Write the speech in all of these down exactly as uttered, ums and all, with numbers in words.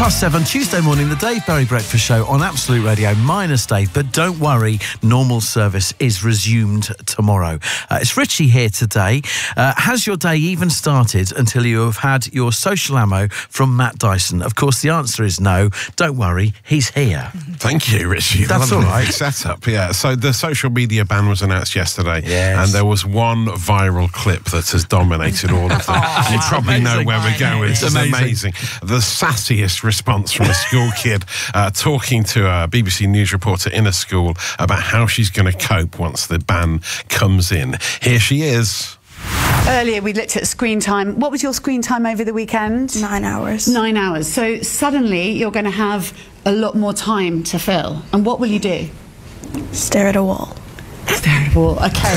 past seven, Tuesday morning, the Dave Berry Breakfast Show on Absolute Radio, minus Dave. But don't worry, normal service is resumed tomorrow. Uh, it's Richie here today. Uh, has your day even started until you have had your social ammo from Matt Dyson? Of course, the answer is no. Don't worry, he's here. Thank you, Richie. That's all right. Setup, yeah. So the social media ban was announced yesterday, yes. and there was one viral clip that has dominated all of them. Oh, you probably amazing. know where we're going. It's It's amazing. amazing. The sassiest response from a school kid uh, talking to a B B C News reporter in a school about how she's going to cope once the ban comes in. Here she is. Earlier we looked at screen time. What was your screen time over the weekend? Nine hours. Nine hours. So suddenly you're going to have a lot more time to fill. And what will you do? Stare at a wall. Stare at a wall. Okay.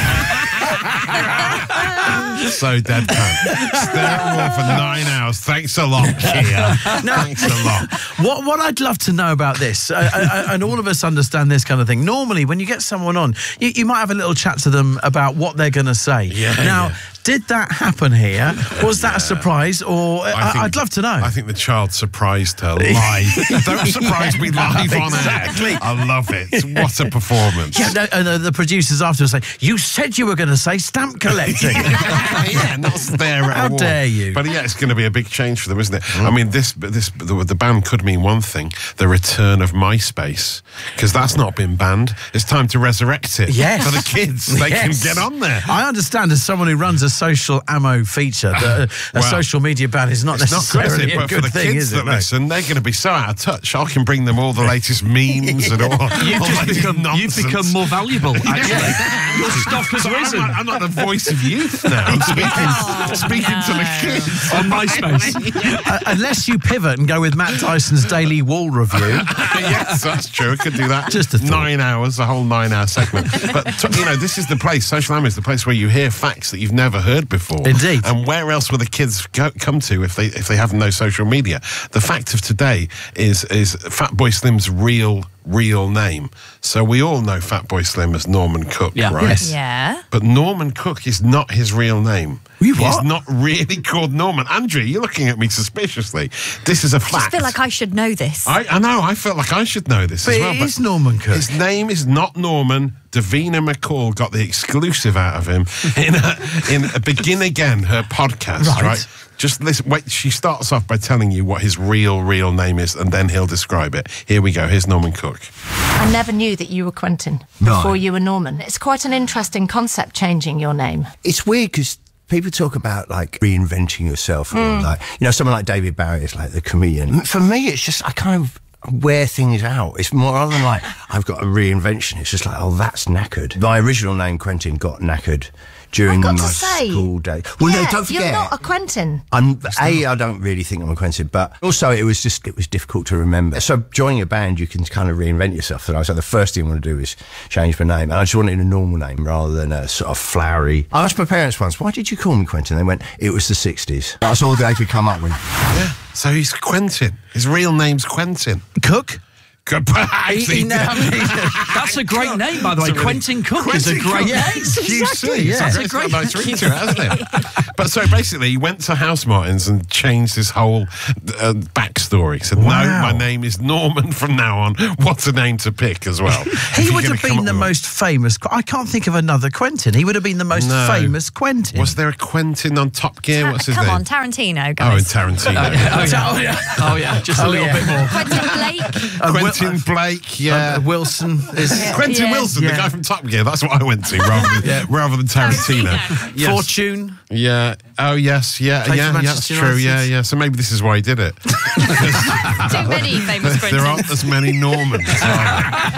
So deadpan. Stare at a wall for nine hours. Thanks a lot, Kia. No. Thanks a lot. What what I'd love to know about this, uh, uh, and all of us understand this kind of thing. Normally, when you get someone on, you, you might have a little chat to them about what they're going to say. Yeah, now, yeah. did that happen here? Was that a surprise? Or I think- I'd love to know. I think the child surprised her live. Don't surprise me live on Exactly. air. I love it. What a performance. Yeah, no, and the, the producers afterwards say, "You said you were going to say stamp collecting." Yeah, not stare at How a wall. dare you? But yeah, it's going to be a big change for them, isn't it? Mm. I mean, this this the, the ban could mean one thing: the return of MySpace, because that's not been banned. It's time to resurrect it. Yes. For the kids, they Yes. can get on there. I understand, as someone who runs a social ammo feature, that a, a Well, social media ban is not It's not great, necessarily is it? a But good for the thing, kids is it? that No. listen, they're going to be so out of touch. I can bring them all the latest memes and all. You've all just latest become, nonsense. you've become more valuable, actually. Your stock has So I'm, risen. not, I'm not the voice of youth now. I'm speaking, speaking to the kids. On MySpace. Uh, unless you pivot and go with Matt Dyson's daily wall review. Yes, that's true. I could do that. Just a thought. nine hours, a whole nine-hour segment. But t- you know, this is the place. Social ammo is the place where you hear facts that you've never heard before. Indeed. And where else will the kids go, come to if they if they have no social media? The fact of today is is Fatboy Slim's real real name. So we all know Fatboy Slim as Norman Cook, Yeah. right? Yes. Yeah. But Norman Cook is not his real name. You He's what? not really called Norman. Andrea, you're looking at me suspiciously. This is a I fact. just feel like I should know this. I, I know, I felt like I should know this But as well. it is Norman Cook. His name is not Norman. Davina McCall got the exclusive out of him in a, in a Begin Again, her podcast, Right. right? Just listen, wait, she starts off by telling you what his real, real name is, and then he'll describe it. Here we go, here's Norman Cook. I never knew that you were Quentin before you were Norman. It's quite an interesting concept, changing your name. It's weird because people talk about like reinventing yourself, or like, you know, someone like David Barry is like the comedian. For me, it's just I kind of wear things out. It's more rather than like I've got a reinvention. It's just like, oh, that's knackered. My original name Quentin got knackered during I've got my to say, school day. Well, yeah, no, don't forget. You're not a Quentin. I'm a. I don't really think I'm a Quentin, but also it was just it was difficult to remember. So joining a band, you can kind of reinvent yourself. And I was like, the first thing I want to do is change my name, and I just wanted a normal name rather than a sort of flowery. I asked my parents once, "Why did you call me Quentin?" They went, "It was the sixties." That's all they could come up with. Yeah, so he's Quentin. His real name's Quentin. Cook? Good. He- he- no, I mean, That's a great name, by the way. It's a really- Quentin Cook is a Quentin great Cook. name. Q C, yeah. That's It's a a great great nice ring to it, hasn't it? But so basically, he went to House Martins and changed his whole uh, backstory. He said, Wow. no, my name is Norman from now on. What's a name to pick as well? If He you're would gonna have come been up the with one. most famous. I can't think of another Quentin. He would have been the most No. famous Quentin. Was there a Quentin on Top Gear? What's his Come name? on, Tarantino, Oh, and guys. Tarantino. Oh, yeah. Oh, yeah. Oh, yeah. Just a Oh, little yeah. bit more. Quentin Blake. Uh, Wil- Quentin Blake, yeah. uh, Wilson is Quentin Yeah. Wilson, Yeah. the guy from Top Gear. That's what I went to, rather than, rather than Tarantino. Yes. Fortune. Yeah. Oh, yes. Yeah. Played for Yeah. Yeah. That's Manchester true. Yeah. United. Yeah. So maybe this is why he did it. Too many famous There Quentins. aren't as many Normans. are there?